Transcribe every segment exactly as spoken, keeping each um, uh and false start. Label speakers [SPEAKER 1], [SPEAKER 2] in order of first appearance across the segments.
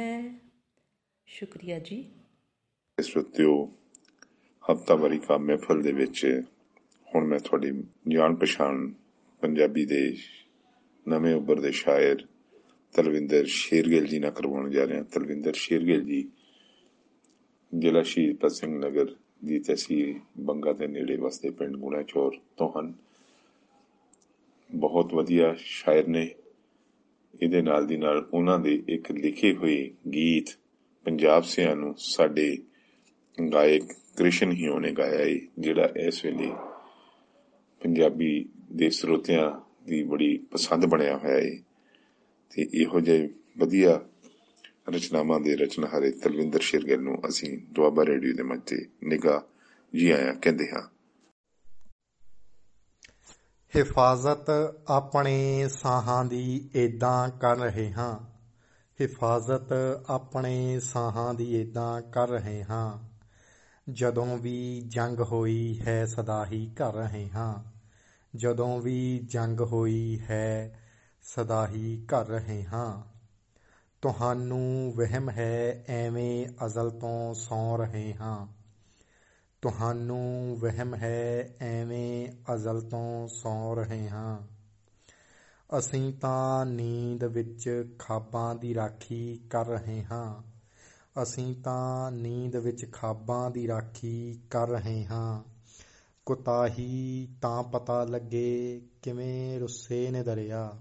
[SPEAKER 1] है। शुक्रिया जी।
[SPEAKER 2] श्रोतियो, हफ्तावारी का महफल दे विच हुण मैं तुहाडी जान पछाण पंजाबी दे नवें उभरदे शायर तलविंदर शेरगिल जी नाल करवाउण जा रहा। तलविंदर शेरगिल जी ਜ਼ਿਲ੍ਹਾ ਸ਼ਹੀਦ ਭਗਤ ਸਿੰਘ ਨਗਰ ਦੀ ਤਹਿਸੀਲ ਬੰਗਾ ਦੇ ਨੇੜੇ ਵਸਦੇ ਪਿੰਡ ਗੁਣਾ ਚੌਰ ਤੋਂ ਹਨ। ਬਹੁਤ ਵਧੀਆ ਸ਼ਾਇਰ ਨੇ। ਇਹਦੇ ਨਾਲ ਦੀ ਨਾਲ ਉਹਨਾਂ ਦੇ ਇੱਕ ਲਿਖੇ ਹੋਏ ਗੀਤ ਪੰਜਾਬ ਸਿਆਂ ਨੂੰ ਸਾਡੇ ਗਾਇਕ ਕ੍ਰਿਸ਼ਨ ਹੀਓ ਨੇ ਗਾਇਆ ਏ, ਜਿਹੜਾ ਇਸ ਵੇਲੇ ਪੰਜਾਬੀ ਦੇ ਸਰੋਤਿਆਂ ਦੀ ਬੜੀ ਪਸੰਦ ਬਣਿਆ ਹੋਇਆ ਏ। ਤੇ ਇਹੋ ਜਿਹੇ ਵਧੀਆ ਰਚਨਾਵਾਂ ਦੇ ਰਚਨਹਾਰੇ ਤਲਵਿੰਦਰ ਸ਼ੇਰਗਿੱਲ ਨੂੰ ਅਸੀਂ ਦੁਆਬਾ ਰੇਡੀਓ ਦੇ ਮੰਚ ਤੇ ਨਿਗਾਹ ਜੀ ਆਇਆਂ ਕਹਿੰਦੇ ਹਾਂ।
[SPEAKER 3] ਹਿਫਾਜ਼ਤ ਆਪਣੇ ਸਾਹਾਂ ਦੀ ਏਦਾਂ ਕਰ ਰਹੇ ਹਾਂ, ਹਿਫਾਜ਼ਤ ਆਪਣੇ ਸਾਹਾਂ ਦੀ ਏਦਾਂ ਕਰ ਰਹੇ ਹਾਂ। ਜਦੋਂ ਵੀ ਜੰਗ ਹੋਈ ਹੈ ਸਦਾ ਹੀ ਕਰ ਰਹੇ ਹਾਂ, ਜਦੋਂ ਵੀ ਜੰਗ ਹੋਈ ਹੈ ਸਦਾ ਹੀ ਕਰ ਰਹੇ ਹਾਂ। ਤੁਹਾਨੂੰ ਵਹਿਮ ਹੈ ਐਵੇਂ ਅਜ਼ਲ ਤੋਂ ਸੌਂ ਰਹੇ ਹਾਂ, ਤੁਹਾਨੂੰ ਵਹਿਮ ਹੈ ਐਵੇਂ ਅਜ਼ਲ ਤੋਂ ਸੌਂ ਰਹੇ ਹਾਂ। ਅਸੀਂ ਤਾਂ ਨੀਂਦ ਵਿੱਚ ਖਾਬਾਂ ਦੀ ਰਾਖੀ ਕਰ ਰਹੇ ਹਾਂ, ਅਸੀਂ ਤਾਂ ਨੀਂਦ ਵਿੱਚ ਖਾਬਾਂ ਦੀ ਰਾਖੀ ਕਰ ਰਹੇ ਹਾਂ। ਕੁਤਾਹੀ ਤਾਂ ਪਤਾ ਲੱਗੇ ਕਿਵੇਂ ਰੁੱਸੇ ਨੇ ਦਰਿਆ,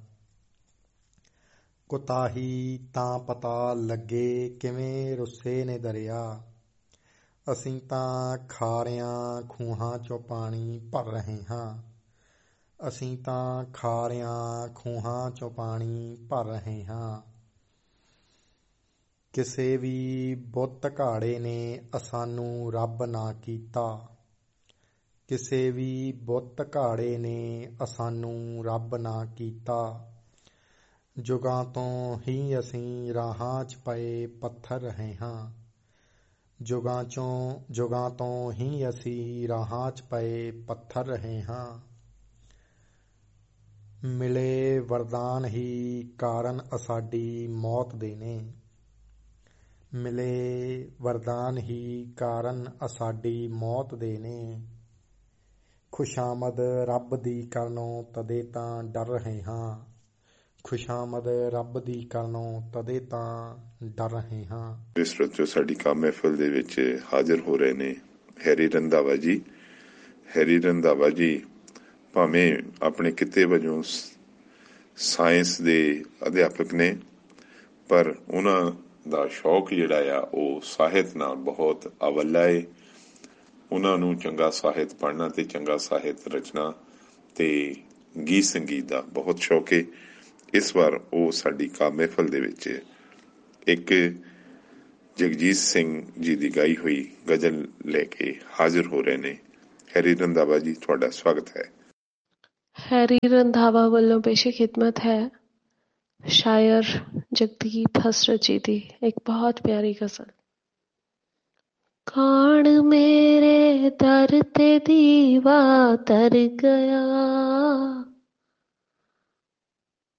[SPEAKER 3] ਕੁਤਾਹੀ ਤਾਂ ਪਤਾ ਲੱਗੇ ਕਿਵੇਂ ਰੁੱਸੇ ਨੇ ਦਰਿਆ। ਅਸੀਂ ਤਾਂ ਖਾਰਿਆਂ ਖੂਹਾਂ ਚੋਂ ਪਾਣੀ ਭਰ ਰਹੇ ਹਾਂ, ਅਸੀਂ ਤਾਂ ਖਾਰਿਆਂ ਖੂਹਾਂ ਚੋਂ ਪਾਣੀ ਭਰ ਰਹੇ ਹਾਂ। ਕਿਸੇ ਵੀ ਬੁੱਤ ਘਾੜੇ ਨੇ ਅਸਾਨੂੰ ਰੱਬ ਨਾ ਕੀਤਾ, ਕਿਸੇ ਵੀ ਬੁੱਤ ਘਾੜੇ ਨੇ ਅਸਾਨੂੰ ਰੱਬ ਨਾ ਕੀਤਾ। ਜੁਗਾਂ ਤੋਂ ਹੀ ਅਸੀਂ ਰਾਹਾਂ 'ਚ ਪਏ ਪੱਥਰ ਰਹੇ ਹਾਂ, ਜੁਗਾਂ ਚੋਂ ਜੁਗਾਂ ਤੋਂ ਹੀ ਅਸੀਂ ਰਾਹਾਂ 'ਚ ਪਏ ਪੱਥਰ ਰਹੇ ਹਾਂ। ਮਿਲੇ ਵਰਦਾਨ ਹੀ ਕਾਰਨ ਅਸਾਡੀ ਮੌਤ ਦੇ ਨੇ, ਮਿਲੇ ਵਰਦਾਨ ਹੀ ਕਾਰਨ ਅਸਾਡੀ ਮੌਤ ਦੇ ਨੇ। ਖੁਸ਼ਾਮਦ ਰੱਬ ਦੀ ਕਰਨੋਂ ਤਦੇ ਤਾਂ ਡਰ ਰਹੇ ਹਾਂ, ਖੁਸ਼ਾਮਦ ਰੱਬ ਦੀ ਕਰਨੋਂ ਤਦੇ ਤਾਂ ਡਰ ਰਹੇ ਹਾਂ।
[SPEAKER 2] ਇਸ ਵਕਤ ਸਾਡੀ ਕਾ ਮਹਿਫਲ ਦੇ ਵਿੱਚ ਹਾਜ਼ਰ ਹੋ ਰਹੇ ਨੇ ਹੈਰੀ ਰੰਧਾਵਾ ਜੀ। ਹੈਰੀ ਰੰਧਾਵਾ ਜੀ ਭਾਵੇਂ ਆਪਣੇ ਕਿੱਤੇ ਵਜੋਂ ਸਾਇੰਸ ਦੇ ਅਧਿਆਪਕ ਨੇ, ਪਰ ਉਹਨਾਂ ਦਾ ਸ਼ੌਕ ਜਿਹੜਾ ਆ ਉਹ ਸਾਹਿਤ ਨਾਲ ਬਹੁਤ ਅਵੱਲਾ ਏ। ਉਹਨਾਂ ਨੂੰ ਚੰਗਾ ਸਾਹਿਤ ਪੜ੍ਹਨਾ ਤੇ ਚੰਗਾ ਸਾਹਿਤ ਰਚਨਾ ਤੇ ਗੀਤ ਸੰਗੀਤ ਦਾ ਬਹੁਤ ਸ਼ੌਕ ਏ। ਇਸ ਵਾਰ ਉਹ ਸਾਡੀ ਕਾ ਮਹਿਫਲ ਦੇ ਵਿੱਚ ਇੱਕ ਜਗਜੀਤ ਸਿੰਘ ਜੀ ਦੀ ਗਾਈ ਹੋਈ ਗਜ਼ਲ ਲੈ ਕੇ ਹਾਜ਼ਰ ਹੋ ਰਹੇ ਨੇ। ਹੈਰੀ ਰੰਧਾਵਾ ਜੀ, ਤੁਹਾਡਾ ਸਵਾਗਤ ਹੈ।
[SPEAKER 4] हैरी रंधावा ਵੱਲੋਂ ਪੇਸ਼ੇ ਖਿਦਮਤ ਹੈ ਸ਼ਾਇਰ ਜਗਦੀਪ ਹਸਰਤ ਜੀ ਦੀ ਇੱਕ ਬਹੁਤ ਪਿਆਰੀ ਗਜ਼ਲ। ਕਾਣ ਮੇਰੇ ਦਰ ਤੇ ਦੀਵਾ ਤਰ ਗਿਆ,